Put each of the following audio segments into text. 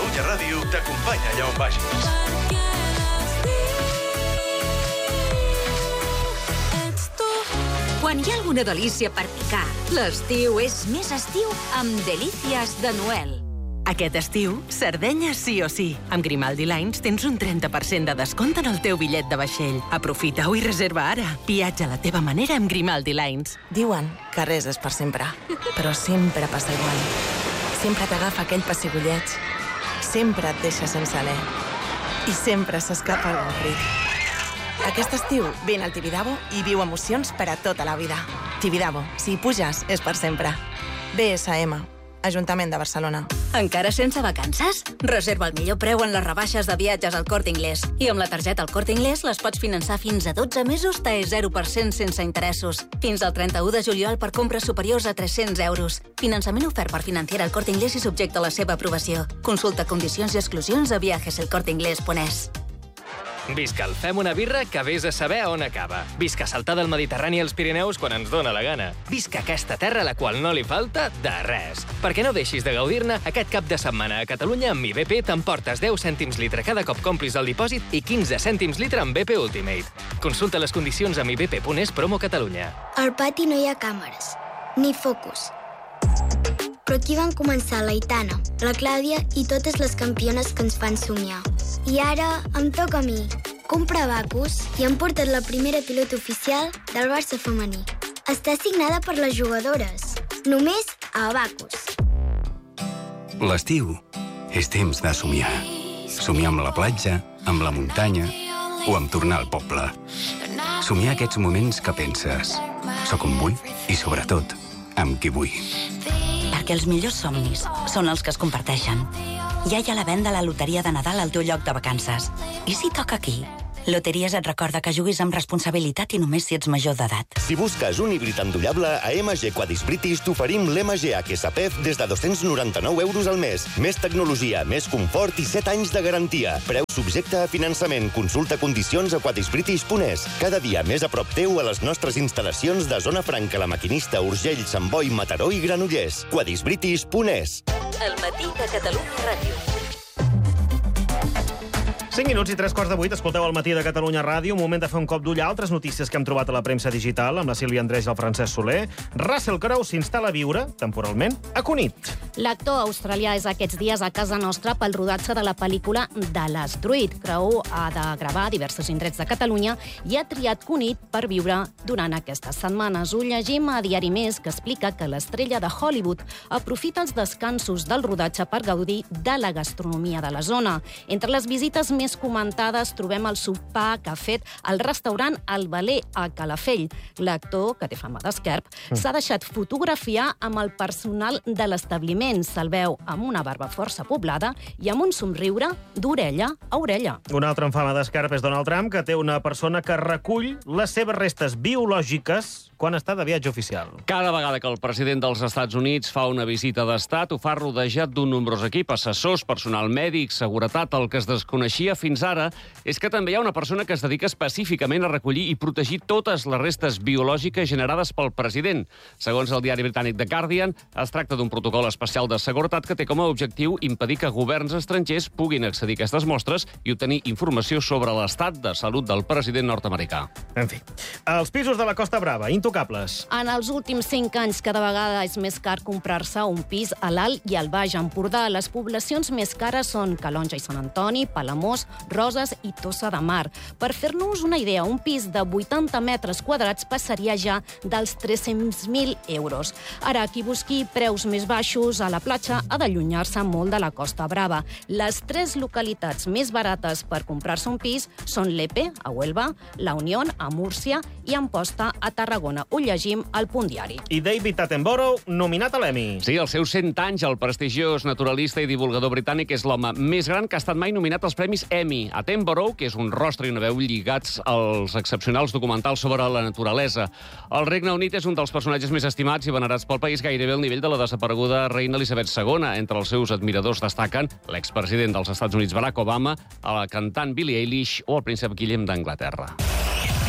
Catalunya Ràdio t'acompanya allà on vagis. Quan hi ha alguna delícia per picar, l'estiu és més estiu amb Delícies de Noel. Aquest estiu, Sardenya sí o sí. Amb Grimaldi Lines tens un 30% de descompte en el teu bitllet de vaixell. Aprofita-ho i reserva ara. Viatja a la teva manera amb Grimaldi Lines. Diuen que res és per sempre, però sempre passa igual. Sempre t'agafa aquell pessigolleig. Sempre et deixa sense alè. I sempre s'escapa el rit. Aquest estiu, vine al Tibidabo i viu emocions per a tota la vida. Tibidabo, si hi puges, és per sempre. BSM, Ajuntament de Barcelona. Encara sense vacances? Reserva el millor preu en les rebaixes de viatges al Corte Inglés. I amb la targeta al Corte Inglés les pots finançar fins a 12 mesos TAE 0% sense interessos. Fins al 31 de juliol per compres superiors a 300 euros. Finançament ofert per Financiera al Corte Inglés i subjecte a la seva aprovació. Consulta condicions i exclusions a viajeselcorteinglés.es. Visca el Fem una birra que vés a saber on acaba. Visca saltar del Mediterrani als Pirineus quan ens dóna la gana. Visca aquesta terra a la qual no li falta de res. Perquè no deixis de gaudir-ne, aquest cap de setmana a Catalunya amb IBP t'emportes 10 cèntims litre cada cop complis el dipòsit i 15 cèntims litre amb BP Ultimate. Consulta les condicions amb ibp.es promo Catalunya. Al pati no hi ha càmeres, ni focus. Però aquí van començar l'Aitana, la Clàudia i totes les campiones que ens fan somiar. I ara em toca a mi. Compra Abacus i han portat la primera pilota oficial del Barça femení. Està signada per les jugadores. Només a Abacus. L'estiu és temps de somiar. Somiar amb la platja, amb la muntanya o amb tornar al poble. Somiar aquests moments que penses. Soc on vull i, sobretot, amb qui vull. Perquè els millors somnis són els que es comparteixen. Ja hi ha la venda a la loteria de Nadal al teu lloc de vacances. I si toca aquí? Loteries et recorda que juguis amb responsabilitat i només si ets major d'edat. Si busques un híbrid endollable, a MG Quadis British t'oferim l'MG HSPEF des de 299 euros al mes. Més tecnologia, més confort i 7 anys de garantia. Preu subjecte a finançament. Consulta condicions a quadisbritish.es. Cada dia més a prop teu a les nostres instal·lacions de Zona Franca, La Maquinista, Urgell, Sant Boi, Mataró i Granollers. quadisbritish.es. El matí de Catalunya Ràdio. 5 minuts i 3:15, escolteu el matí de Catalunya Ràdio. Un moment de fer un cop d'ull a altres notícies que hem trobat a la premsa digital amb la Sílvia Andrés i el Francesc Soler. Russell Crowe s'instal·la a viure, temporalment, a Cunit. L'actor australià és aquests dies a casa nostra pel rodatge de la pel·lícula Dallas Druid. Crowe ha de gravar a diversos indrets de Catalunya i ha triat Cunit per viure durant aquestes setmanes. Ho llegim a Diari Més, que explica que l'estrella de Hollywood aprofita els descansos del rodatge per gaudir de la gastronomia de la zona. Entre les visites més comentades trobem el sopar que ha fet al restaurant El Valer a Calafell. L'actor, que té fama d'esquerp, s'ha deixat fotografiar amb el personal de l'establiment. Se'l veu amb una barba força poblada i amb un somriure d'orella a orella. Un altre amb fama d'esquerp és Donald Trump, que té una persona que recull les seves restes biològiques quan està de viatge oficial. Cada vegada que el president dels Estats Units fa una visita d'estat, ho fa rodejat d'un nombrós equip, assessors, personal mèdic, seguretat. El que es desconeixia fins ara és que també hi ha una persona que es dedica específicament a recollir i protegir totes les restes biològiques generades pel president. Segons el diari britànic The Guardian, es tracta d'un protocol especial de seguretat que té com a objectiu impedir que governs estrangers puguin accedir a aquestes mostres i obtenir informació sobre l'estat de salut del president nord-americà. En fi, els pisos de la Costa Brava, intocables. En els últims 5 anys, cada vegada és més car comprar-se un pis a l'Alt i al Baix Empordà. Les poblacions més cares són Calonja i Sant Antoni, Palamós, Roses i Tossa de Mar. Per fer-nos una idea, un pis de 80 metres quadrats passaria ja dels 300.000 euros. Ara, qui busqui preus més baixos a la platja ha d'allunyar-se molt de la Costa Brava. Les 3 localitats més barates per comprar-se un pis són Lepe, a Huelva, La Unió, a Múrcia i Amposta, a Tarragona. Ho llegim al Punt Diari. I David Attenborough, nominat a l'Emmy. Sí, als seus 100 anys, el prestigiós naturalista i divulgador britànic és l'home més gran que ha estat mai nominat als Premis Emmy. Attenborough, que és un rostre i una veu lligats als excepcionals documentals sobre la naturalesa. El Regne Unit és un dels personatges més estimats i venerats pel país, gairebé al nivell de la desapareguda reina Elisabet II. Entre els seus admiradors destaquen l'expresident dels Estats Units Barack Obama, la cantant Billie Eilish o el príncep Guillem d'Anglaterra.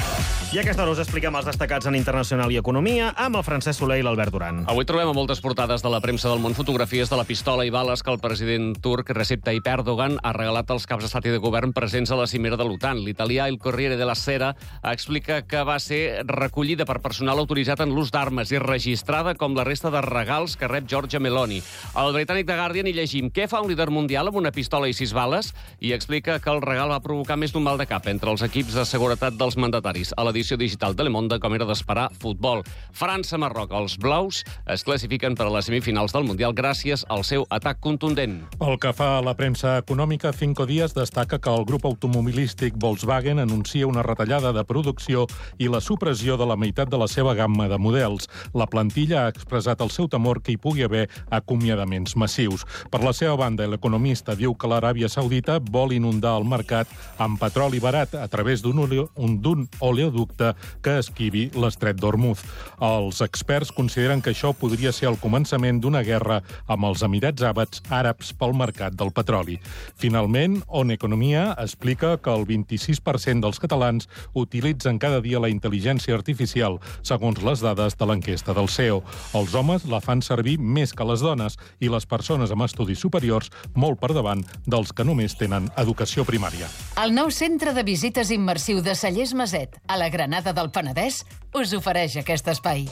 I a aquesta hora us expliquem els destacats en internacional i economia amb el Francesc Soler i l'Albert Duran. Avui trobem a moltes portades de la premsa del món fotografies de la pistola i bales que el president turc Recep Tayyip Erdogan ha regalat als caps d'estat i de govern presents a la cimera de l'OTAN. L'italià El Corriere della Sera explica que va ser recollida per personal autoritzat en l'ús d'armes i registrada com la resta de regals que rep Giorgia Meloni. Al britànic The Guardian hi llegim què fa un líder mundial amb una pistola i 6 bales i explica que el regal va provocar més d'un mal de cap entre els equips de seguretat dels mandataris. A l'edició digital de Le Monde, com era d'esperar, futbol. França-Marroc. Els blaus es classifiquen per a les semifinals del Mundial gràcies al seu atac contundent. Pel que fa a la premsa econòmica, Cinco Días destaca que el grup automobilístic Volkswagen anuncia una retallada de producció i la supressió de la meitat de la seva gamma de models. La plantilla ha expressat el seu temor que hi pugui haver acomiadaments massius. Per la seva banda, l'economista diu que l'Aràbia Saudita vol inundar el mercat amb petroli barat a través d'un oleoducte que esquivi l'estret d'Hormuz. Els experts consideren que això podria ser el començament d'una guerra amb els Emirats Àrabs pel mercat del petroli. Finalment, On Economia explica que el 26% dels catalans utilitzen cada dia la intel·ligència artificial, segons les dades de l'enquesta del CEO. Els homes la fan servir més que les dones i les persones amb estudis superiors molt per davant dels que només tenen educació primària. El nou centre de visites immersiu de Cellers Maset, a la Granada del Penedès, us ofereix aquest espai.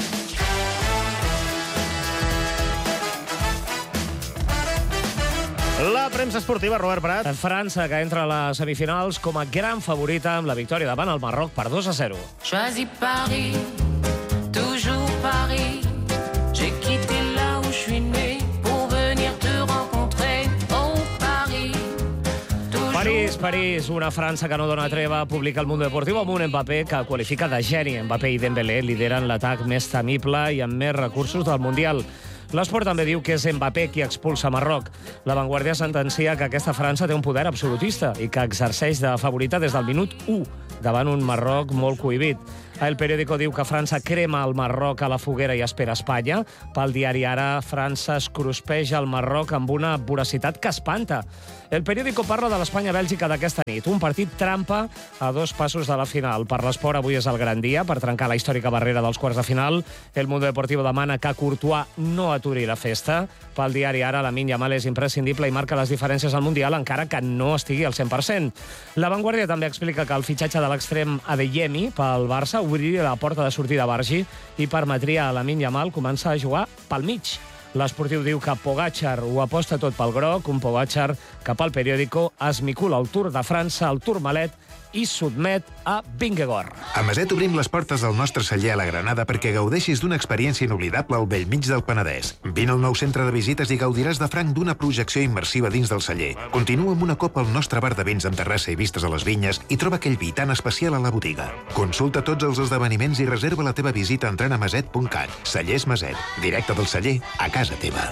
La premsa esportiva, Robert Prat. França, que entra a les semifinals com a gran favorita amb la victòria davant el Marroc per 2-0. Choisis Paris, toujours Paris. J'ai quitté là où je suis né pour venir te rencontrer. Oh, Paris. París, una França que no dona treva, publica el Mundo Deportivo amb un Mbappé que qualifica de geni. Mbappé i Dembélé lideren l'atac més temible i amb més recursos del Mundial. L'Esport també diu que és Mbappé qui expulsa Marroc. La Vanguardia sentencia que aquesta França té un poder absolutista i que exerceix de favorita des del minut 1 davant un Marroc molt cohibit. El Periódico diu que França crema el Marroc a la foguera i espera Espanya. Pel diari Ara, França es cruspeja el Marroc amb una voracitat que espanta. El Periódico parla de l'Espanya-Bèlgica d'aquesta nit, un partit trampa a 2 passos de la final. Per l'esport, avui és el gran dia per trencar la històrica barrera dels quarts de final. El Mundo Deportivo demana que Courtois no aturi la festa. Pel diari Ara, Lamine Yamal és imprescindible i marca les diferències al Mundial, encara que no estigui al 100%. La Vanguardia també explica que el fitxatge de l'extrem Adeyemi pel Barça obriria la porta de sortida a Bargi i permetria a Lamine Yamal començar a jugar pel mig. L'Esportiu diu que Pogačar ho aposta tot pel groc, un Pogačar que pel Periódico esmicula el Tour de França, el Tourmalet, i sotmet a Vingegaard. A Maset obrim les portes del nostre celler a la Granada perquè gaudeixis d'una experiència inoblidable al bell mig del Penedès. Vine al nou centre de visites i gaudiràs de franc d'una projecció immersiva dins del celler. Continua amb una copa al nostre bar de vins amb terrassa i vistes a les vinyes i troba aquell vi tan especial a la botiga. Consulta tots els esdeveniments i reserva la teva visita entrant a maset.cat. Cellers Maset, directe del celler a casa teva.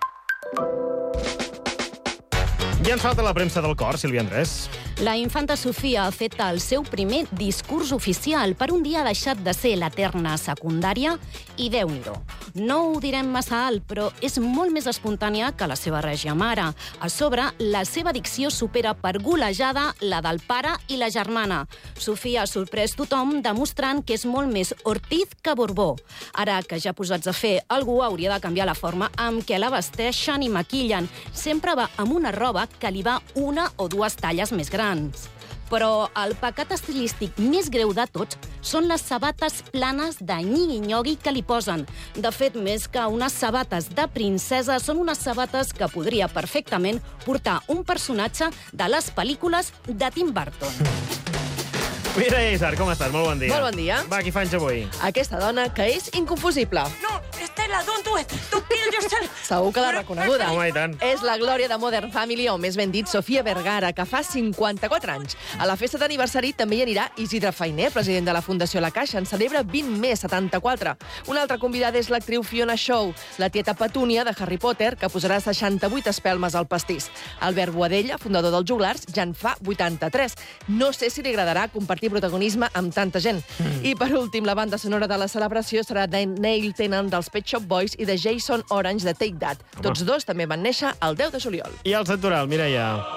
I ens falta la premsa del cor, Sílvia Andrés. La infanta Sofia ha fet el seu primer discurs oficial. Per un dia ha deixat de ser l'eterna secundària i Déu-n'hi-do. No ho direm massa alt, però és molt més espontània que la seva règia mare. A sobre, la seva dicció supera per golejada la del pare i la germana. Sofia ha sorprès tothom demostrant que és molt més Ortiz que Borbó. Ara que ja posats a fer, algú hauria de canviar la forma amb què la vesteixen i maquillen. Sempre va amb una roba que li va 1 o 2 talles més grans. Però el pecat estilístic més greu de tots són les sabates planes de nyigui-nyogui que li posen. De fet, més que unes sabates de princesa, són unes sabates que podria perfectament portar un personatge de les pel·lícules de Tim Burton. Mireia Isar, com estàs? Molt bon dia. Molt bon dia. Va, qui fa anys avui? Aquesta dona que és inconfusible. No, Estela, don't do it. Don't kill yourself. Segur que l'ha reconeguda. Home, i tant. És la glòria de Modern Family, o més ben dit, Sofia Vergara, que fa 54 anys. A la festa d'aniversari també hi anirà Isidre Fainé, president de la Fundació La Caixa. En celebra 20 més, 74. Una altra convidada és l'actriu Fiona Shaw, la tieta Petúnia de Harry Potter, que posarà 68 espelmes al pastís. Albert Boadella, fundador dels Joglars, ja en fa 83. No sé si li agradarà compartir protagonisme amb tanta gent. I per últim, la banda sonora de la celebració serà de Neil Tennant dels Pet Shop Boys i de Jason Orange de Take That. Tots dos també van néixer el 10 de juliol. I el sectoral, Mireia?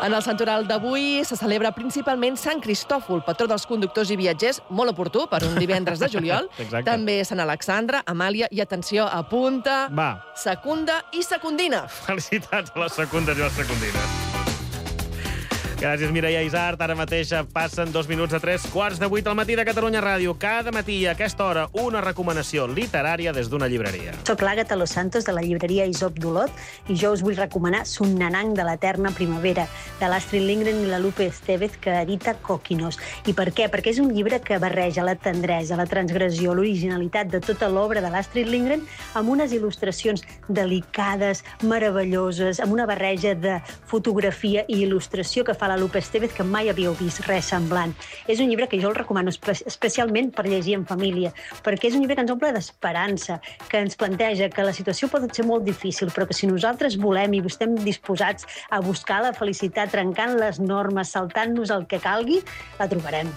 En el santoral d'avui se celebra principalment Sant Cristòfol, patró dels conductors i viatgers, molt oportú per un divendres de juliol. Exacte. També Sant Alexandre, Amàlia i, atenció, apunta, Secunda i Secundina. Felicitats a les secundes i les secundines. Gràcies, Mireia Isart. Ara mateix passen 2 minuts a 3:15 al matí de Catalunya Ràdio. Cada matí, a aquesta hora, una recomanació literària des d'una llibreria. Soc l'Àgata Los Santos, de la llibreria Isop d'Olot, i jo us vull recomanar Sunnanang de l'Eterna Primavera, de l'Astrid Lindgren i la Lupe Estevez, que edita Coquinos. I per què? Perquè és un llibre que barreja la tendresa, la transgressió, l'originalitat de tota l'obra de l'Astrid Lindgren amb unes il·lustracions delicades, meravelloses, amb una barreja de fotografia i il·lustració que fa la Lupe Estevez, que mai havíeu vist res semblant. És un llibre que jo el recomano especialment per llegir en família, perquè és un llibre que ens omple d'esperança, que ens planteja que la situació pot ser molt difícil, però que si nosaltres volem i estem disposats a buscar la felicitat, trencant les normes, saltant-nos el que calgui, la trobarem.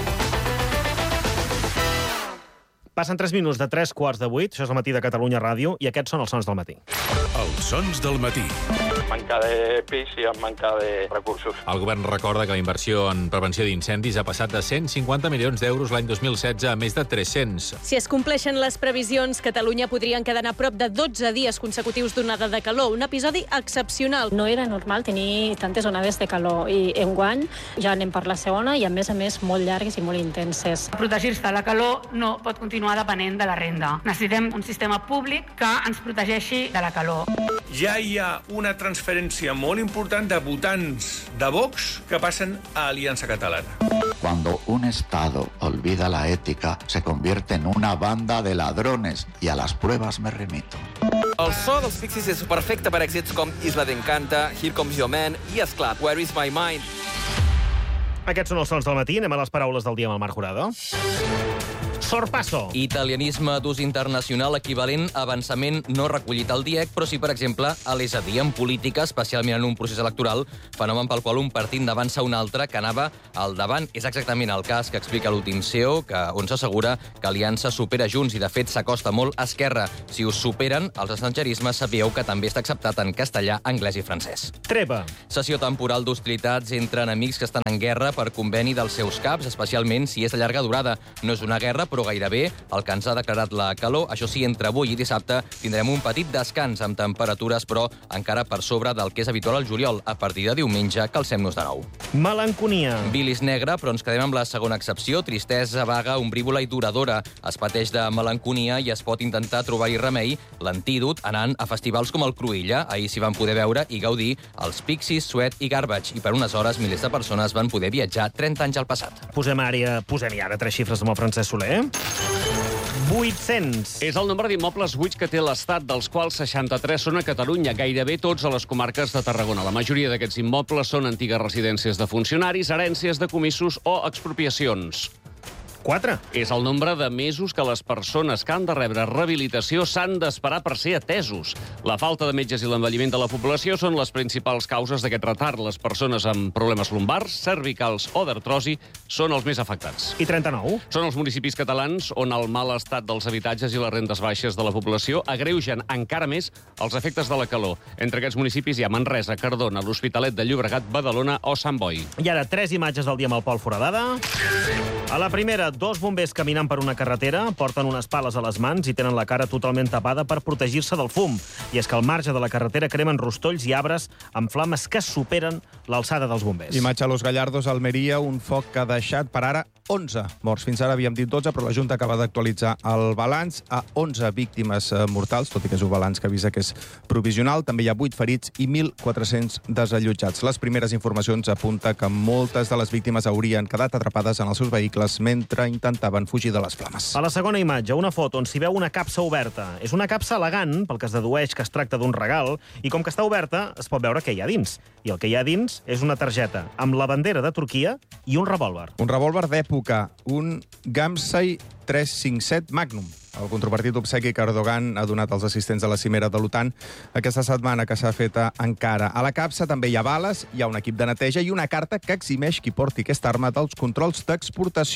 Passen 3 minuts de 7:15. Això és el matí de Catalunya Ràdio i aquests són els sons del matí. Els sons del matí. Manca de pis i amb manca de recursos. El govern recorda que la inversió en prevenció d'incendis ha passat de 150 milions d'euros l'any 2016 a més de 300. Si es compleixen les previsions, Catalunya podria encadenar a prop de 12 dies consecutius d'onada de calor, un episodi excepcional. No era normal tenir tantes onades de calor i enguany ja anem per la segona i a més molt llargues i molt intenses. Protegir-se de la calor no pot continuar depenent de la renda. Necessitem un sistema públic que ens protegeixi de la calor. Ja hi ha una transferència molt important de votants de Vox que passen a Aliança Catalana. Cuando un Estado olvida la ética, se convierte en una banda de ladrones y a las pruebas me remito. El so dels Pixies és perfecte per èxits com Isla d'Encanta, Here Comes Your Man i, esclar, Where is my mind? Aquests són els sons del matí. Anem a les paraules del dia amb el Marc Jurado. Sorpasso. Italianisme d'ús internacional equivalent a avançament no recollit al DIEC, però sí, per exemple, a l'és a dir en política, especialment en un procés electoral, fenomen pel qual un partit d'avança un altre que anava al davant. És exactament el cas que explica l'últim CEO, on s'assegura que Aliança supera Junts i, de fet, s'acosta molt a Esquerra. Si us superen, els estrangerismes sapigueu que també està acceptat en castellà, anglès i francès. Treva. Sessió temporal d'hostilitats entre enemics que estan en guerra per conveni dels seus caps, especialment si és de llarga durada. No és una guerra, però gairebé el que ens ha declarat la calor. Això sí, entre avui i dissabte tindrem un petit descans amb temperatures, però encara per sobre del que és habitual al juliol. A partir de diumenge, calcem-nos de nou. Melanconia. Bilis negra, però ens quedem amb la segona excepció. Tristesa vaga, ombrívola i duradora. Es pateix de melanconia i es pot intentar trobar-hi remei, l'antídot, anant a festivals com el Cruïlla. Ahir s'hi van poder veure i gaudir els Pixies, Sweat i Garbage. I per unes hores milers de persones van poder viatjar 30 anys al passat. Posem-hi ara 3 xifres amb el Francesc Soler. 800. És el nombre d'immobles buits que té l'Estat, dels quals 63 són a Catalunya, gairebé tots a les comarques de Tarragona. La majoria d'aquests immobles són antigues residències de funcionaris, herències de comissos o expropiacions. 4. És el nombre de mesos que les persones que han de rebre rehabilitació s'han d'esperar per ser atesos. La falta de metges i l'envelliment de la població són les principals causes d'aquest retard. Les persones amb problemes lumbars, cervicals o d'artrosi són els més afectats. I 39. Són els municipis catalans on el mal estat dels habitatges i les rendes baixes de la població agreugen encara més els efectes de la calor. Entre aquests municipis hi ha Manresa, Cardona, l'Hospitalet de Llobregat, Badalona o Sant Boi. I ara 3 imatges del dia amb el Pol Foradada. A la primera, 2 bombers caminant per una carretera, porten unes pales a les mans i tenen la cara totalment tapada per protegir-se del fum. I és que al marge de la carretera cremen rostolls i arbres amb flames que superen l'alçada dels bombers. Imatge a Los Gallardos, Almeria, un foc que ha deixat per ara 11 morts. Fins ara havíem dit 12, però la Junta acaba d'actualitzar el balanç a 11 víctimes mortals, tot i que és un balanç que avisa que és provisional. També hi ha 8 ferits i 1.400 desallotjats. Les primeres informacions apunten que moltes de les víctimes haurien quedat atrapades en els seus vehicles mentre intentaven fugir de les flames. A la segona imatge, una foto on s'hi veu una capsa oberta. És una capsa elegant, pel que es dedueix que es tracta d'un regal, i com que està oberta, es pot veure què hi ha dins. I el que hi ha dins és una targeta amb la bandera de Turquia i un revòlver. Un revòlver d'època, un Gamsay 357 Magnum. El controvertit obsequi que Erdogan ha donat als assistents de la cimera de l'OTAN aquesta setmana que s'ha fet a Ankara. A la capsa també hi ha bales, hi ha un equip de neteja i una carta que eximeix qui porti aquesta arma dels controls d'exportació.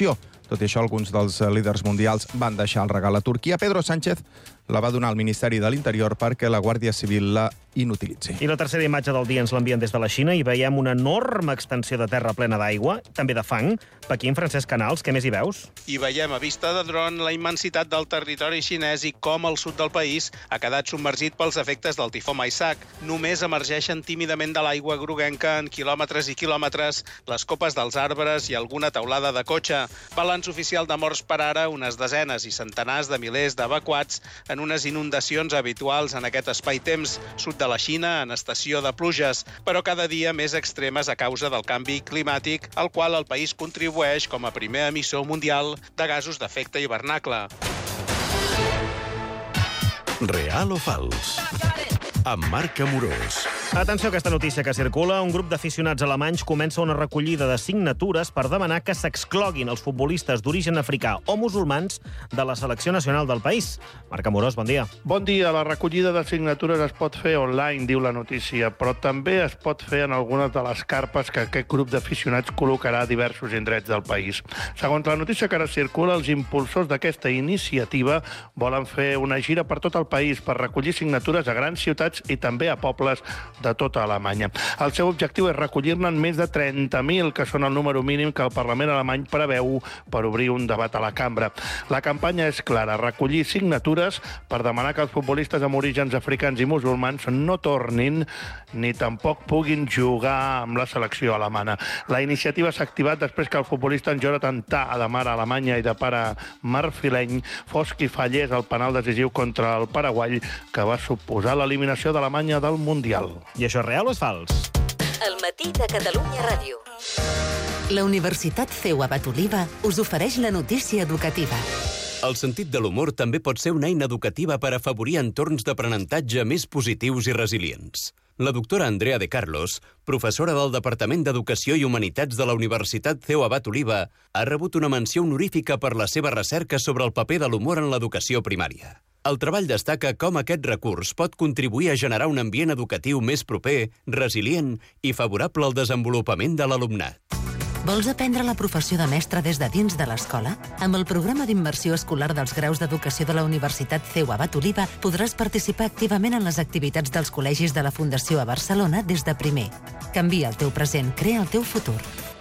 Tot i això, alguns dels líders mundials van deixar el regal a Turquia. Pedro Sánchez la va donar al Ministeri de l'Interior perquè la Guàrdia Civil la inutilitzi. I la tercera imatge del dia ens l'envien des de la Xina i veiem una enorme extensió de terra plena d'aigua, també de fang. Pequín, Francesc Canals, què més hi veus? I veiem a vista de dron la immensitat del territori xinès i com el sud del país ha quedat submergit pels efectes del tifó Maisak. Només emergeixen tímidament de l'aigua groguenca en quilòmetres i quilòmetres les copes dels arbres i alguna teulada de cotxe. Balanç oficial de morts per ara, unes desenes i centenars de milers d'evacuats en unes inundacions habituals en aquest espai-temps, sud de la Xina, en estació de pluges, però cada dia més extremes a causa del canvi climàtic, al qual el país contribueix com a primer emissor mundial de gasos d'efecte hivernacle. Real o fals? Amb Marc Amorós. Atenció a aquesta notícia que circula. Un grup d'aficionats alemanys comença una recollida de signatures per demanar que s'excloguin els futbolistes d'origen africà o musulmans de la selecció nacional del país. Marc Amorós, bon dia. Bon dia. La recollida de signatures es pot fer online, diu la notícia, però també es pot fer en algunes de les carpes que aquest grup d'aficionats col·locarà a diversos indrets del país. Segons la notícia que ara circula, els impulsors d'aquesta iniciativa volen fer una gira per tot el país per recollir signatures a grans ciutats i també a pobles de tota Alemanya. El seu objectiu és recollir-ne més de 30.000, que són el número mínim que el Parlament alemany preveu per obrir un debat a la cambra. La campanya és clara, recollir signatures per demanar que els futbolistes amb orígens africans i musulmans no tornin ni tampoc puguin jugar amb la selecció alemana. La iniciativa s'ha activat després que el futbolista en Jonathan Tah, de mare alemanya i de pare marfileny, fos qui fallés el penal decisiu contra el Paraguai, que va suposar l'eliminació d'Alemanya del Mundial. I això és real o és fals? El matí de Catalunya Ràdio. La Universitat CEU Abat Oliva us ofereix la notícia educativa. El sentit de l'humor també pot ser una eina educativa per afavorir entorns d'aprenentatge més positius i resilients. La doctora Andrea de Carlos, professora del Departament d'Educació i Humanitats de la Universitat CEU Abat Oliva, ha rebut una menció honorífica per la seva recerca sobre el paper de l'humor en l'educació primària. El treball destaca com aquest recurs pot contribuir a generar un ambient educatiu més proper, resilient i favorable al desenvolupament de l'alumnat. Vols aprendre la professió de mestre des de dins de l'escola? Amb el programa d'immersió escolar dels graus d'educació de la Universitat CEU Abat Oliva podràs participar activament en les activitats dels col·legis de la Fundació a Barcelona des de primer. Canvia el teu present, crea el teu futur.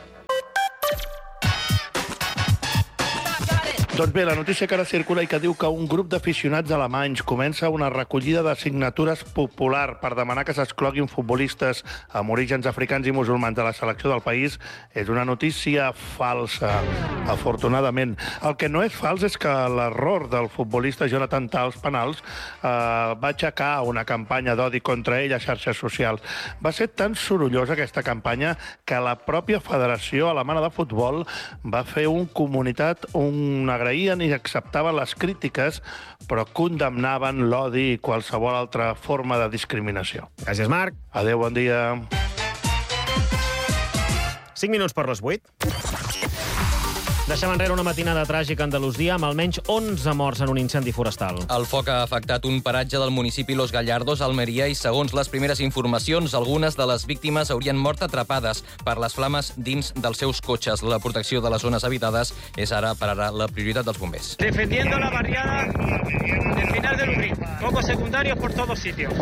Doncs bé, la notícia que ara circula i que diu que un grup d'aficionats alemanys comença una recollida de signatures popular per demanar que s'excloguin futbolistes amb orígens africans i musulmans de la selecció del país és una notícia falsa, afortunadament. El que no és fals és que l'error del futbolista Jonathan Tah als penals va aixecar una campanya d'odi contra ell a xarxes socials. Va ser tan sorollosa aquesta campanya que la pròpia Federació Alemana de Futbol va fer un comunicat, agraïen i acceptaven les crítiques, però condemnaven l'odi i qualsevol altra forma de discriminació. Gràcies, Marc. Adéu, bon dia. 5 minuts per les 8. Deixem enrere una matinada tràgica a Andalusia amb almenys 11 morts en un incendi forestal. El foc ha afectat un paratge del municipi Los Gallardos, Almeria, i segons les primeres informacions, algunes de les víctimes haurien mort atrapades per les flames dins dels seus cotxes. La protecció de les zones habitades és ara per ara la prioritat dels bombers. Defendiendo la barriada del final del Ubrín. Focos secundarios por todos sitios.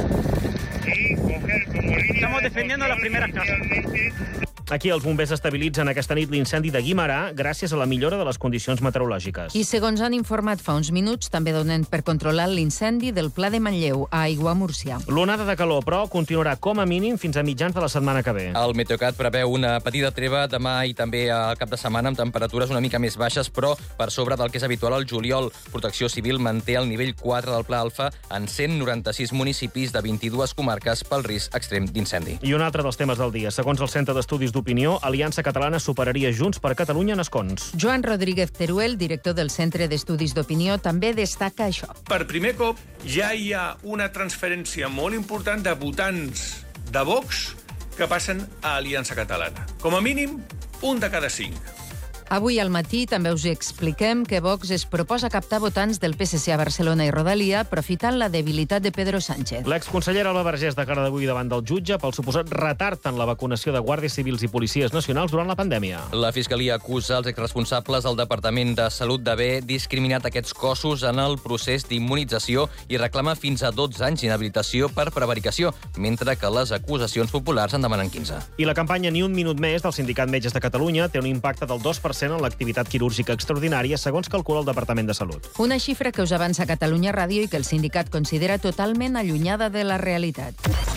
Estamos defendiendo las primeras casas. Aquí els bombers estabilitzen aquesta nit l'incendi de Guimarà gràcies a la millora de les condicions meteorològiques. I segons han informat fa uns minuts, també donen per controlar l'incendi del Pla de Manlleu, a Aiguamúrcia. L'onada de calor, però, continuarà com a mínim fins a mitjans de la setmana que ve. El Meteocat preveu una petita treva demà i també al cap de setmana amb temperatures una mica més baixes, però per sobre del que és habitual al juliol. Protecció Civil manté el nivell 4 del Pla Alfa en 196 municipis de 22 comarques pel risc extrem d'incendi. I un altre dels temes del dia. Segons el Centre d'Estudis d'Opinió, Aliança Catalana superaria Junts per Catalunya en escons. Joan Rodríguez Teruel, director del Centre d'Estudis d'Opinió, també destaca això. Per primer cop ja hi ha una transferència molt important de votants de Vox que passen a Aliança Catalana. Com a mínim, un de cada 5. Avui al matí també us expliquem que Vox es proposa captar votants del PSC a Barcelona i Rodalia aprofitant la debilitat de Pedro Sánchez. L'exconsellera Alba Vergés declara d'avui davant del jutge pel suposat retard en la vacunació de guàrdies civils i policies nacionals durant la pandèmia. La Fiscalia acusa els exresponsables del Departament de Salut d'haver discriminat aquests cossos en el procés d'immunització i reclama fins a 12 anys d'inhabilitació per prevaricació, mentre que les acusacions populars en demanen 15. I la campanya Ni un minut més del Sindicat Metges de Catalunya té un impacte del 2% en l'activitat quirúrgica extraordinària, segons calcula el Departament de Salut. Una xifra que us avança Catalunya Ràdio i que el sindicat considera totalment allunyada de la realitat.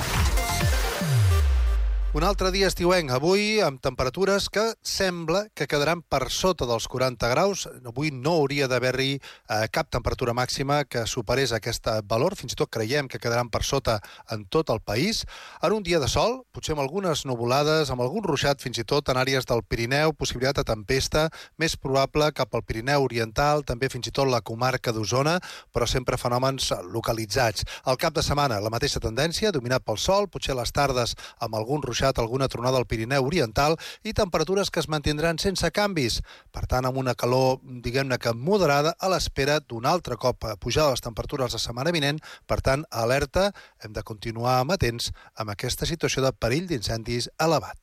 Un altre dia estiuenc, avui amb temperatures que sembla que quedaran per sota dels 40 graus. Avui no hauria d'haver-hi cap temperatura màxima que superés aquest valor. Fins i tot creiem que quedaran per sota en tot el país. En un dia de sol, potser amb algunes nuvolades, amb algun ruixat fins i tot en àrees del Pirineu, possibilitat de tempesta, més probable cap al Pirineu Oriental, també fins i tot la comarca d'Osona, però sempre fenòmens localitzats. Al cap de setmana, la mateixa tendència, dominat pel sol, potser a les tardes amb algun ruixat, alguna tronada al Pirineu Oriental i temperatures que es mantindran sense canvis. Per tant, amb una calor, diguem-ne que moderada, a l'espera d'un altre cop pujada de les temperatures la setmana vinent. Per tant, alerta, hem de continuar amatents amb aquesta situació de perill d'incendis elevat.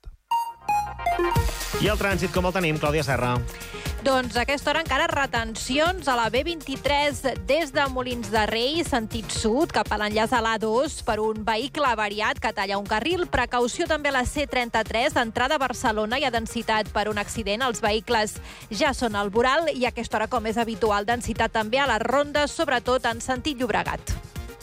I el trànsit, com el tenim, Clàudia Serra? Doncs a aquesta hora encara retencions a la B23 des de Molins de Rei, sentit sud, cap a l'enllaç a l'A2 per un vehicle avariat que talla un carril. Precaució també a la C33, entrada a Barcelona, hi ha densitat per un accident. Els vehicles ja són al voral i a aquesta hora, com és habitual, densitat també a les rondes, sobretot en sentit Llobregat.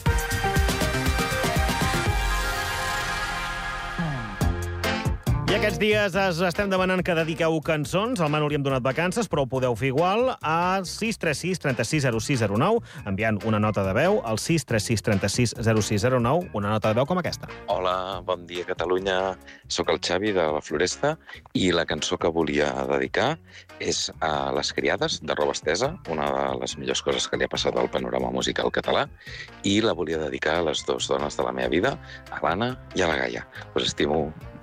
I aquests dies estem demanant que dediqueu cançons. Al Manu li hem donat vacances, però ho podeu fer igual a 636 36 06 09, enviant una nota de veu al 636 36 06 09, una nota de veu com aquesta. Hola, bon dia, Catalunya. Soc el Xavi de la Floresta i la cançó que volia dedicar és a Les criades, de Roba Estesa, una de les millors coses que li ha passat al panorama musical català, i la volia dedicar a les dues dones de la meva vida, a l'Anna i a la Gaia. Us estimo